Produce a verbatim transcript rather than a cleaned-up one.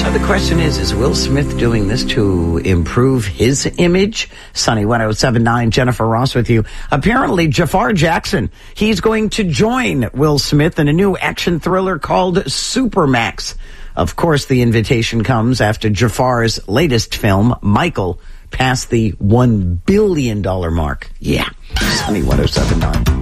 So the question is, is Will Smith doing this to improve his image? Sunny one oh seven point nine, Jennifer Ross with you. Apparently, Jafar Jackson, he's going to join Will Smith in a new action thriller called Supermax. Of course, the invitation comes after Jafar's latest film, Michael, passed the one billion dollars mark. Yeah. Sunny one oh seven point nine.